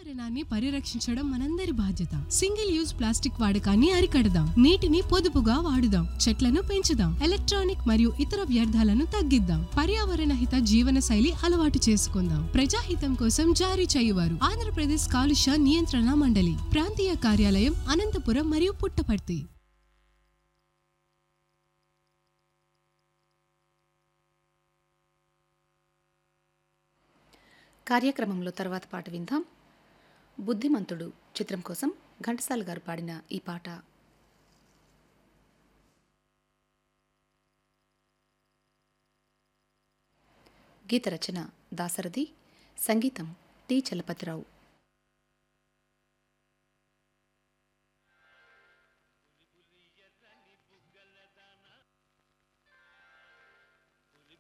పర్యావరణాన్ని పరిరక్షించడం మనందరి బాధ్యత. సింగిల్ యూజ్ ప్లాస్టిక్ వాడకాన్ని అరికడదాం. నీటిని పొదుపుగా వాడుదాం. చెట్లను పెంచుదాం. ఎలక్ట్రానిక్ మరియు ఇతర వ్యర్థాలను తగ్గిద్దాం. పర్యావరణ హిత జీవన శైలి అలవాటు చేసుకుందాం. ప్రజాహితం కోసం జారీ చేయువారు ఆంధ్రప్రదేశ్ కాలుష్య నియంత్రణ మండలి, ప్రాంతీయ కార్యాలయం, అనంతపురం మరియు పుట్టపర్తి. కార్యక్రమంలో తర్వాత పాట విందాం. బుద్ధిమంతుడు చిత్రం కోసం ఘంటసాల గారు పాడిన ఈ పాట. గీత రచన దాశరథి, సంగీతం టి చలపతిరావు.